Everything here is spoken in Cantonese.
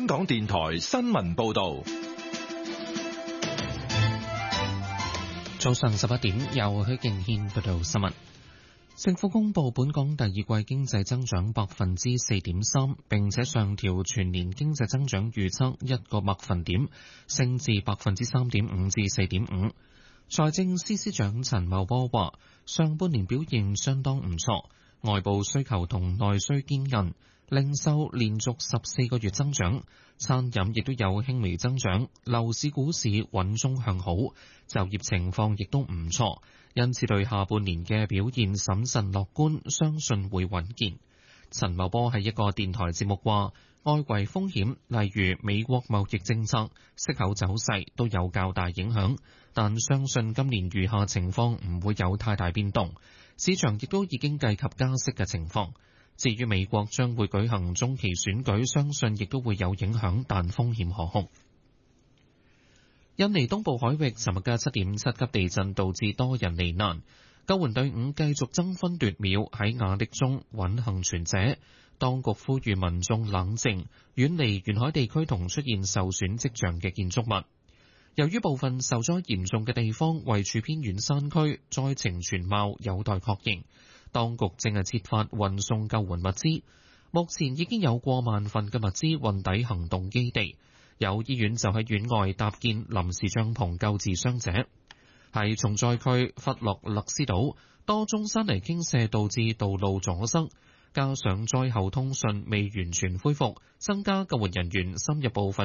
港電台新聞報道。 早上11點，由許敬軒報道新聞。政府公布本港第二季經濟增長4.3%，並且上調全年經濟增長預測1個百分點，升至3.5%至4.5%。財政司司長陳茂波話：上半年表現相當唔錯，外部需求同內需堅韌，零售連續14個月增長，餐飲亦都有輕微增長，樓市股市穩中向好，就業情況亦都唔錯，因此對下半年嘅表現審慎樂觀，相信會穩健。陳茂波喺一個電台節目話：外圍風險，例如美國貿易政策、息口走勢都有較大影響，但相信今年餘下情況唔會有太大變動。市場亦都已經計及加息嘅情況。至於美國將會舉行中期選舉，相信亦都會有影響，但風險可控。印尼東部海域尋日嘅7.7級地震導致多人罹難，救援隊伍繼續爭分奪秒喺瓦礫中揾幸存者。當局呼籲民眾冷靜，遠離沿海地區同出現受損跡象嘅建築物。由於部分受災嚴重嘅地方位處偏遠山區，災情全貌有待確認。當局正係設法運送救援物資，目前已經有過萬份嘅物資運抵行動基地，有醫院就喺院外搭建臨時帳篷救治傷者。喺重災區弗洛勒斯島，多宗山泥傾瀉導致道路阻塞，加上災後通訊未完全恢復，增加救援人員深入部分